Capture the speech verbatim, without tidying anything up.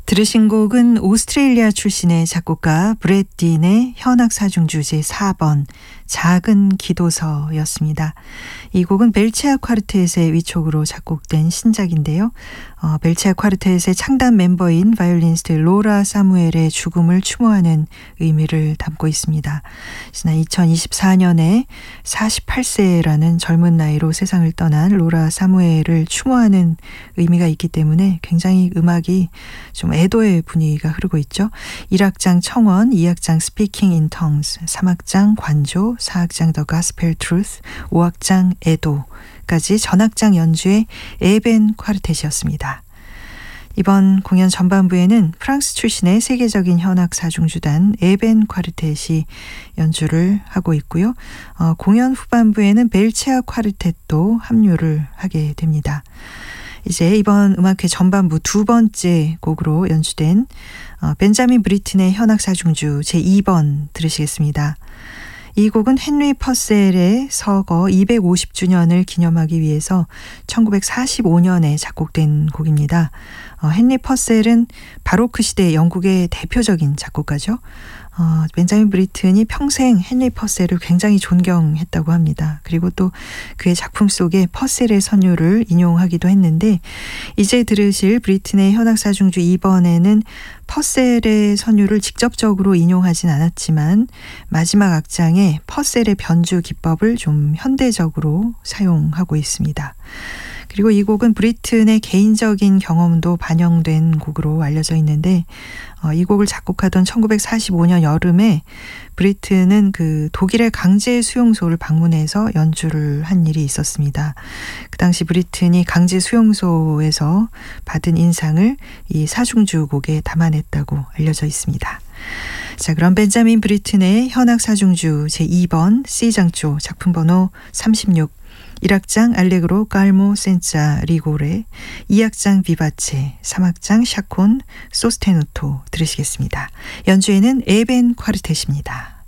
들으신 곡은 오스트레일리아 출신의 작곡가 브렛 딘의 현악 사중주 제사 번 작은 기도서였습니다. 이 곡은 벨체아 콰르텟의 위촉으로 작곡된 신작인데요. 어, 벨체아 콰르텟의 창단 멤버인 바이올리니스트 로라 사무엘의 죽음을 추모하는 의미를 담고 있습니다. 지난 이천이십사 년에 사십팔 세라는 젊은 나이로 세상을 떠난 로라 사무엘을 추모하는 의미가 있기 때문에 굉장히 음악이 좀 애도의 분위기가 흐르고 있죠. 일 악장 청원, 이 악장 Speaking in Tongues, 삼 악장 관조, 사 악장 The Gospel Truth, 오 악장 애도까지 전악장 연주의 에벤 콰르텟이었습니다. 이번 공연 전반부에는 프랑스 출신의 세계적인 현악 사중주단 에벤 콰르텟이 연주를 하고 있고요. 어, 공연 후반부에는 벨체아 콰르텟도 합류를 하게 됩니다. 이제 이번 음악회 전반부 두 번째 곡으로 연주된 어, 벤자민 브리튼의 현악 사중주 제이 번 들으시겠습니다. 이 곡은 헨리 퍼셀의 서거 이백오십 주년을 기념하기 위해서 천구백사십오 년에 작곡된 곡입니다. 어, 헨리 퍼셀은 바로크 시대 영국의 대표적인 작곡가죠. 어, 벤자민 브리튼이 평생 헨리 퍼셀을 굉장히 존경했다고 합니다. 그리고 또 그의 작품 속에 퍼셀의 선율을 인용하기도 했는데 이제 들으실 브리튼의 현악사중주 이 번에는 퍼셀의 선율을 직접적으로 인용하진 않았지만 마지막 악장에 퍼셀의 변주 기법을 좀 현대적으로 사용하고 있습니다. 그리고 이 곡은 브리튼의 개인적인 경험도 반영된 곡으로 알려져 있는데 어, 이 곡을 작곡하던 천구백사십오 년 여름에 브리튼은 그 독일의 강제 수용소를 방문해서 연주를 한 일이 있었습니다. 그 당시 브리튼이 강제 수용소에서 받은 인상을 이 사중주 곡에 담아냈다고 알려져 있습니다. 자, 그럼 벤자민 브리튼의 현악 사중주 제이 번 C장조 작품 번호 삼십육, 일 악장 알레그로 깔모 센자 리고레, 이 악장 비바체, 삼 악장 샤콘 소스테누토 들으시겠습니다. 연주에는 에벤 콰르텟입니다.